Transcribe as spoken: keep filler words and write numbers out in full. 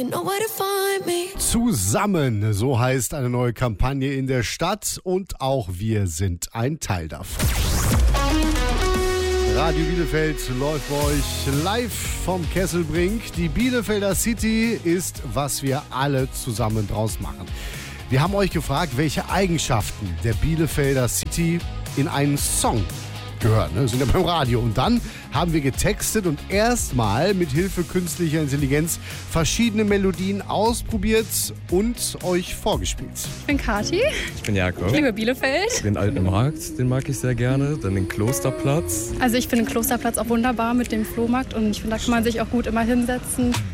Zusammen, so heißt eine neue Kampagne in der Stadt und auch wir sind ein Teil davon. Radio Bielefeld läuft bei euch live vom Kesselbrink. Die Bielefelder City ist, was wir alle zusammen draus machen. Wir haben euch gefragt, welche Eigenschaften der Bielefelder City in einen Song gehören. Wir sind ja beim Radio. Und dann haben wir getextet und erstmal mit Hilfe künstlicher Intelligenz verschiedene Melodien ausprobiert und euch vorgespielt. Ich bin Kathi. Ich bin Jakob. Ich liebe Bielefeld. Den alten Markt, den mag ich sehr gerne. Dann den Klosterplatz. Also ich finde den Klosterplatz auch wunderbar mit dem Flohmarkt und ich finde, da kann man sich auch gut immer hinsetzen.